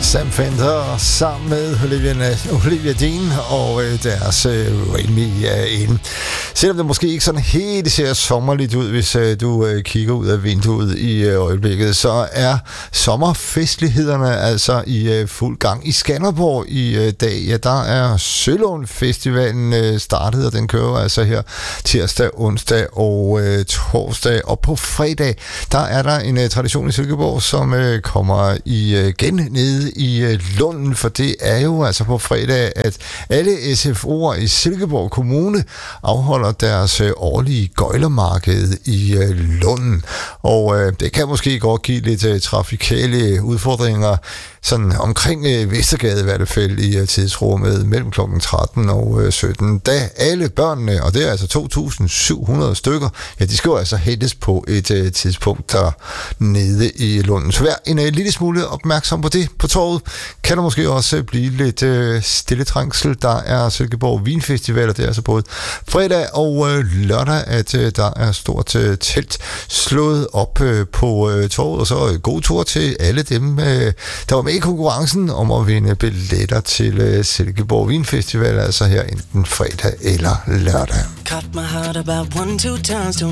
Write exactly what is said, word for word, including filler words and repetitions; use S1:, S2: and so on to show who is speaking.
S1: Sam Fender sammen med Olivia, Olivia Dean og øh, deres øh, Rain Me In. Selvom det måske ikke sådan helt ser sommerligt ud, hvis øh, du øh, kigger ud af vinduet i øh, øjeblikket, så er sommerfestlighederne altså i øh, fuld gang i Skanderborg i øh, dag. Ja, der er Sølund Festivalen øh, startet, og den kører altså her tirsdag, onsdag og øh, torsdag. Og på fredag, der er der en øh, tradition i Silkeborg, som øh, kommer i øh, igen nede i øh, Lunden, for det er jo altså på fredag, at alle S F O'er i Silkeborg Kommune afholder deres øh, årlige gøjlermarked i øh, Lunden. Og øh, det kan måske godt give lidt øh, trafikale udfordringer sådan omkring øh, Vestergade i hvert fald i øh, tidsrummet mellem klokken tretten og øh, sytten, da alle børnene, og det er altså to tusind syv hundrede stykker, ja, de skal jo altså hentes på et øh, tidspunkt der nede i Lunden. Så vær en øh, lille smule opmærksom på det. På torvet kan der måske også blive lidt øh, stille trængsel. Der er Silkeborg Vinfestival, og det er altså både fredag og øh, lørdag, at øh, der er stort øh, telt slået op øh, på øh, torvet, og så øh, god tur til alle dem, øh, der var med i konkurrencen om at vinde billetter til øh, Silkeborg Vinfestival, altså her enten fredag eller lørdag.